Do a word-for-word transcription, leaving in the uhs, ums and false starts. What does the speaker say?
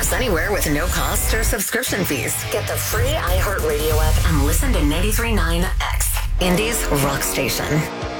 us anywhere with no cost or subscription fees. Get the free iHeartRadio app and listen to ninety-three point nine X, Indy's rock station.